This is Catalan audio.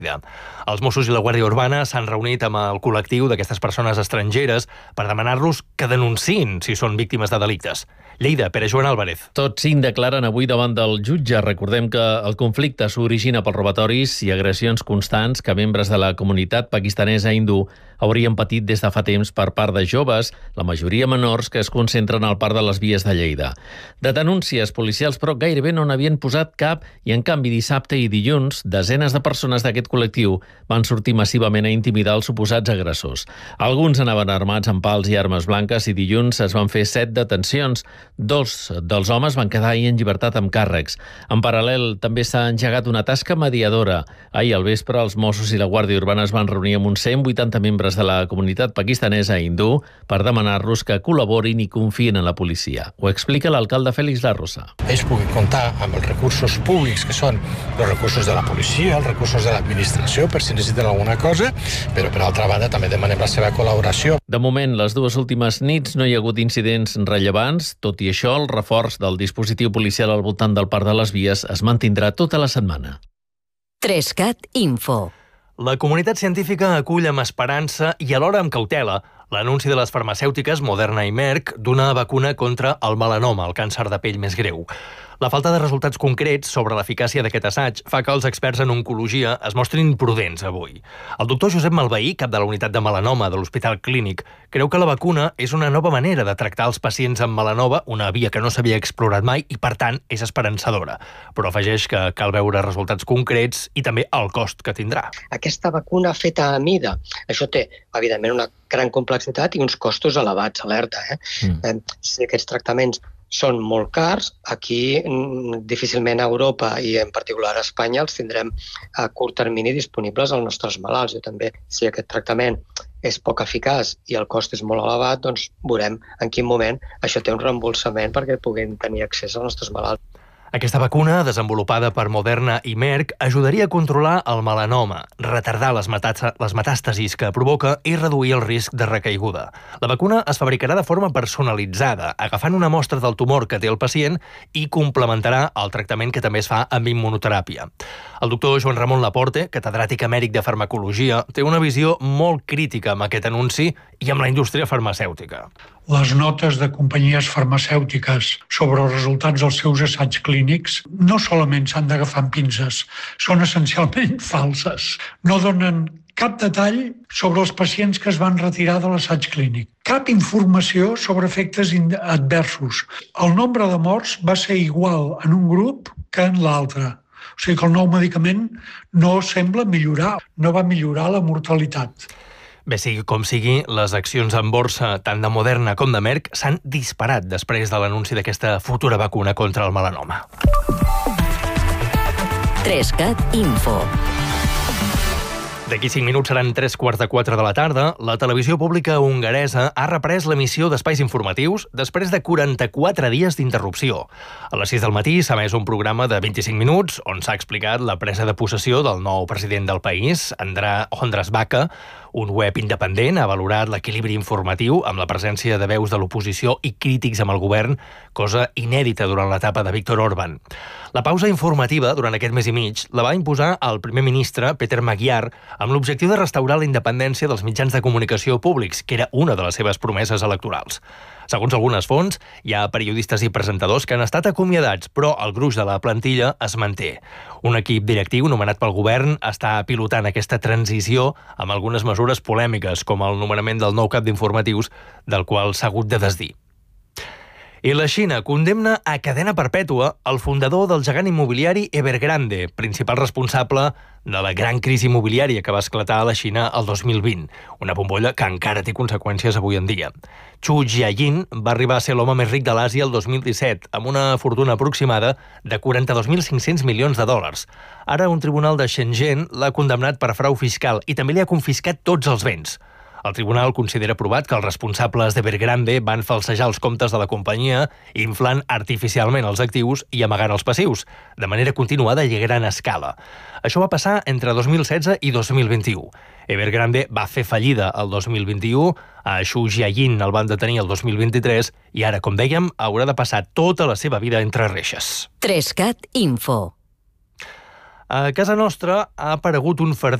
Els Mossos i la Guàrdia Urbana s'han reunit amb el col·lectiu d'aquestes persones estrangeres per demanar-los que denunciïn si són víctimes de delictes. Lleida, Pere Joan Álvarez. Tots 5 declaren avui davant del jutge. Recordem que el conflicte s'origina pels robatoris i agressions constants que membres de la comunitat pakistanesa hindú haurien patit des de fa temps per part de joves, la majoria menors, que es concentren al parc de les Vies de Lleida. De denúncies policials, però, gairebé no n'havien posat cap i, en canvi, dissabte i dilluns, desenes de persones d'aquest col·lectiu van sortir massivament a intimidar els suposats agressors. Alguns anaven armats amb pals i armes blanques i dilluns es van fer 7 detencions. 2 dels homes van quedar ahir en llibertat amb càrrecs. En paral·lel, també s'ha engegat una tasca mediadora. Ahir al vespre, els Mossos i la Guàrdia Urbana es van reunir amb uns 180 membres de la comunitat pakistanesa hindú per demanar-los que col·laborin i confiïn en la policia. Ho explica l'alcalde Félix La Rosa. Ells puguin comptar amb els recursos públics, que són els recursos de la policia, els recursos de l'administració, per si necessiten alguna cosa, però per altra banda també demanem la seva col·laboració. De moment, les 2 últimes nits no hi ha hagut incidents rellevants. Tot i això, el reforç del dispositiu policial al voltant del Parc de les Vies es mantindrà tota la setmana. 3CAT Info. La comunitat científica acull amb esperança i alhora amb cautela l'anunci de les farmacèutiques Moderna i Merck d'una vacuna contra el melanoma, el càncer de pell més greu. La falta de resultats concrets sobre l'eficàcia d'aquest assaig fa que els experts en oncologia es mostrin prudents avui. El doctor Josep Malveí, cap de la unitat de melanoma de l'Hospital Clínic, creu que la vacuna és una nova manera de tractar els pacients amb melanoma, una via que no s'havia explorat mai i, per tant, és esperançadora. Però afegeix que cal veure resultats concrets i també el cost que tindrà. Aquesta vacuna feta a mida, això té, evidentment, una gran complexitat i uns costos elevats, alerta. Si aquests tractaments són molt cars, aquí difícilment a Europa i en particular a Espanya els tindrem a curt termini disponibles als nostres malalts. I també, si aquest tractament és poc eficaç i el cost és molt elevat, doncs veurem en quin moment això té un reembolsament perquè puguin tenir accés als nostres malalts. Aquesta vacuna, desenvolupada per Moderna i Merck, ajudaria a controlar el melanoma, retardar les metàstasis que provoca i reduir el risc de recaiguda. La vacuna es fabricarà de forma personalitzada, agafant una mostra del tumor que té el pacient i complementarà el tractament que també es fa amb immunoteràpia. El doctor Joan Ramon Laporte, catedràtic emèric de farmacologia, té una visió molt crítica amb aquest anunci i amb la indústria farmacèutica. Les notes de companyies farmacèutiques sobre els resultats dels seus assaigs clínics no solament s'han d'agafar amb pinces, són essencialment falses. No donen cap detall sobre els pacients que es van retirar de l'assaig clínic. Cap informació sobre efectes adversos. El nombre de morts va ser igual en un grup que en l'altre. O sigui que el nou medicament no sembla millorar, no va millorar la mortalitat. Bé, sigui com sigui, les accions en borsa, tant de Moderna com de Merck, s'han disparat després de l'anunci d'aquesta futura vacuna contra el melanoma. 3CAT Info. D'aquí 5 minuts seran 3:45 de la tarda. La televisió pública hongaresa ha reprès l'emissió d'espais informatius després de 44 dies d'interrupció. A les 6 del matí s'ha emès un programa de 25 minuts on s'ha explicat la presa de possessió del nou president del país, András Baca. Un web independent ha valorat l'equilibri informatiu amb la presència de veus de l'oposició i crítics amb el govern, cosa inèdita durant l'etapa de Viktor Orbán. La pausa informativa durant aquest mes i mig la va imposar el primer ministre, Peter Magyar, amb l'objectiu de restaurar la independència dels mitjans de comunicació públics, que era una de les seves promeses electorals. Segons algunes fonts, hi ha periodistes i presentadors que han estat acomiadats, però el gruix de la plantilla es manté. Un equip directiu nomenat pel govern està pilotant aquesta transició amb algunes mesures polèmiques, com el nomenament del nou cap d'informatius, del qual s'ha hagut de desdir. I la Xina condemna a cadena perpètua el fundador del gegant immobiliari Evergrande, principal responsable de la gran crisi immobiliària que va esclatar a la Xina el 2020, una bombolla que encara té conseqüències avui en dia. Zhu Jiayin va arribar a ser l'home més ric de l'Àsia el 2017, amb una fortuna aproximada de 42.500 milions de dòlars. Ara un tribunal de Shenzhen l'ha condemnat per frau fiscal i també li ha confiscat tots els béns. El tribunal considera provat que els responsables d'Evergrande van falsejar els comptes de la companyia, inflant artificialment els actius i amagant els passius, de manera continuada i a gran escala. Això va passar entre 2016 i 2021. Evergrande va fer fallida el 2021, a Zhu Jiayin el van detenir el 2023 i ara, com dèiem, haurà de passar tota la seva vida entre reixes. 3CAT Info. A casa nostra ha aparegut un